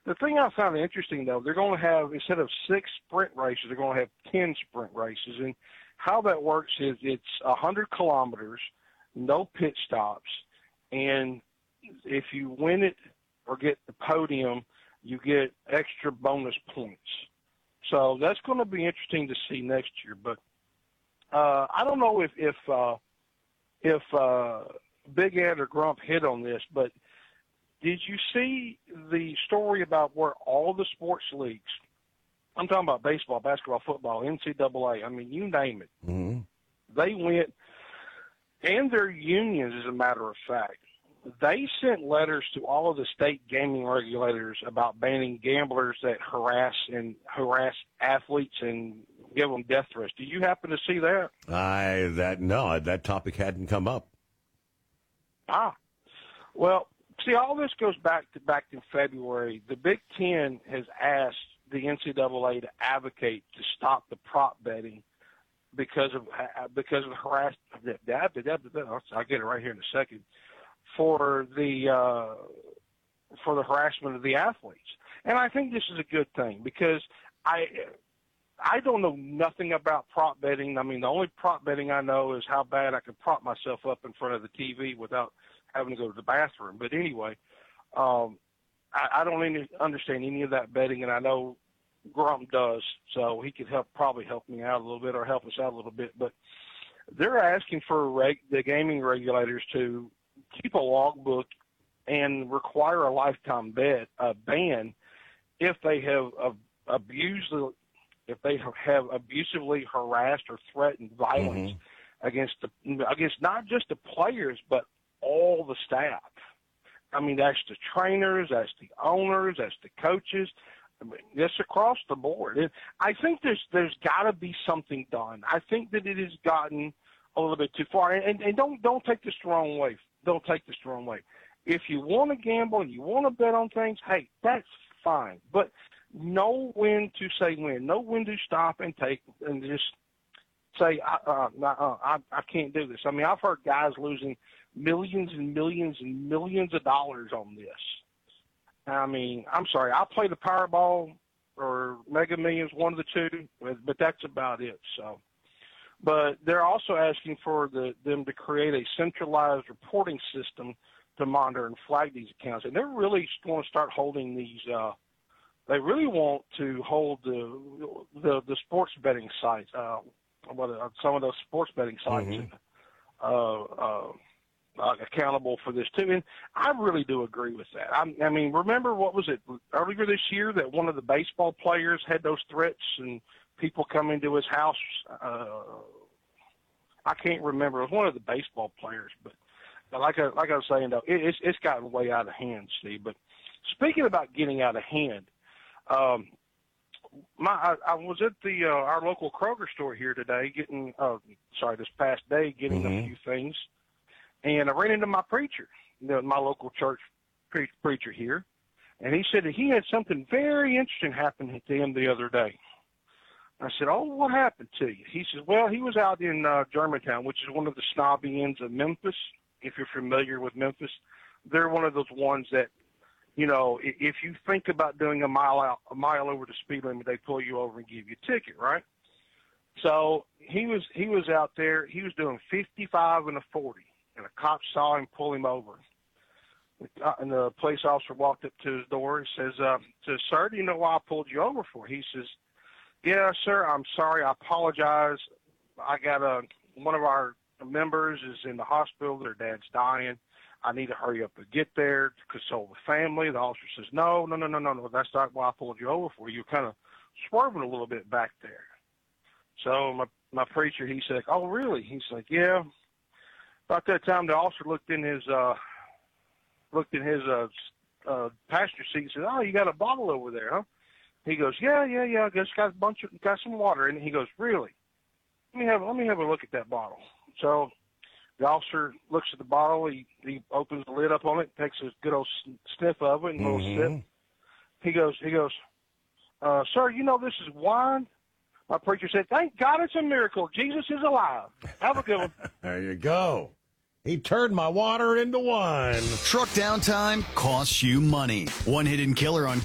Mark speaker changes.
Speaker 1: The thing I found interesting, though, they're going to have, instead of 6 sprint races, they're going to have 10 sprint races. And how that works is it's 100 kilometers, no pit stops, and if you win it or get the podium, you get extra bonus points. So that's going to be interesting to see next year. But I don't know if Big Ed or Grump hit on this, but did you see the story about where all the sports leagues, I'm talking about baseball, basketball, football, NCAA, I mean, you name it, they went, and their unions, as a matter of fact, they sent letters to all of the state gaming regulators about banning gamblers that harass athletes and give them death threats. Do you happen to see that?
Speaker 2: No, that topic hadn't come up.
Speaker 1: Well, see, all this goes back in February. The Big Ten has asked the NCAA to advocate to stop the prop betting because of harassment. I'll get it right here in a second. For the harassment of the athletes. And I think this is a good thing because I don't know nothing about prop betting. I mean, the only prop betting I know is how bad I can prop myself up in front of the TV without having to go to the bathroom. But anyway, I don't understand any of that betting, and I know Grump does, so he could probably help me out a little bit or help us out a little bit. But they're asking for the gaming regulators to keep a logbook and require a lifetime ban if they have abusively harassed or threatened violence against not just the players but all the staff. I mean, that's the trainers, that's the owners, that's the coaches. I mean, it's across the board. And I think there's got to be something done. I think that it has gotten a little bit too far. And don't take this the wrong way. Don't take this the wrong way. If you want to gamble and you want to bet on things, hey, that's fine. But know when to say when. Know when to stop and take and just say, I can't do this. I mean, I've heard guys losing millions and millions and millions of dollars on this. I mean, I'm sorry, I play the Powerball or Mega Millions, one of the two, but that's about it. So. But they're also asking for them to create a centralized reporting system to monitor and flag these accounts. And they're really going to start holding these they really want to hold the sports betting sites, some of those sports betting sites accountable for this too. And I really do agree with that. I mean, remember, what was it, earlier this year that one of the baseball players had those threats and people coming to his house? I can't remember. It was one of the baseball players, but like I was saying, though, it's gotten way out of hand, Steve. But speaking about getting out of hand, I was at our local Kroger store here today this past day getting a few things, and I ran into my preacher, my local church preacher here, and he said that he had something very interesting happen to him the other day. I said, "Oh, what happened to you?" He says, "Well, he was out in Germantown, which is one of the snobby ends of Memphis. If you're familiar with Memphis, they're one of those ones that, if you think about doing a mile over the speed limit, they pull you over and give you a ticket, right?" So he was out there. He was doing 55 and a 40, and a cop saw him pull him over. And the police officer walked up to his door and says, "Sir, do you know why I pulled you over for?" He says, "Yeah, sir, I'm sorry. I apologize. I got one of our members is in the hospital. Their dad's dying. I need to hurry up and get there to console the family." The officer says, No. That's not why I pulled you over for. You're kind of swerving a little bit back there. So my preacher, he said, "Oh, really?" He's like, "Yeah." About that time, the officer looked in his passenger seat and said, "Oh, you got a bottle over there, huh?" He goes, Yeah. I just got some water in it. He goes, "Really? Let me have a look at that bottle." So the officer looks at the bottle. He opens the lid up on it, takes a good old sniff of it, and a little sip. He goes, "Sir, this is wine?" My preacher said, "Thank God it's a miracle. Jesus is alive." Have a good one.
Speaker 2: There you go. He turned my water into wine.
Speaker 3: Truck downtime costs you money. One hidden killer on